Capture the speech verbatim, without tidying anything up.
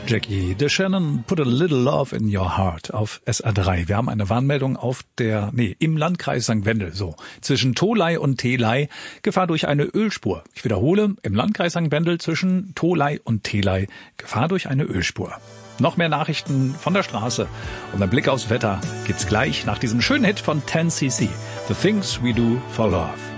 Jackie DeShannon, Put a Little Love in Your Heart auf S R drei. Wir haben eine Warnmeldung auf der, nee, im Landkreis Sankt Wendel, so. Zwischen Tholey und Theley, Gefahr durch eine Ölspur. Ich wiederhole, im Landkreis Sankt Wendel zwischen Tholey und Theley, Gefahr durch eine Ölspur. Noch mehr Nachrichten von der Straße und ein Blick aufs Wetter gibt's gleich nach diesem schönen Hit von ten C C. The Things We Do for Love.